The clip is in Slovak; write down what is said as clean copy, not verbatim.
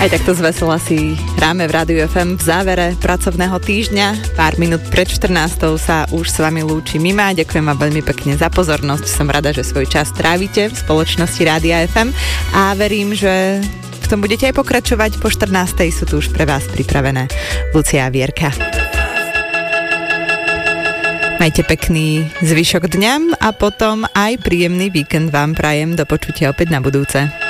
Aj takto zvesela si hráme v Rádiu FM v závere pracovného týždňa. Pár minút pred 14. sa už s vami lúči Mima. Ďakujem vám veľmi pekne za pozornosť. Som rada, že svoj čas trávite v spoločnosti Rádia FM a verím, že v tom budete aj pokračovať. Po 14. sú tu už pre vás pripravené Lucia a Vierka. Majte pekný zvyšok dňa a potom aj príjemný víkend vám prajem. Do počutia opäť na budúce.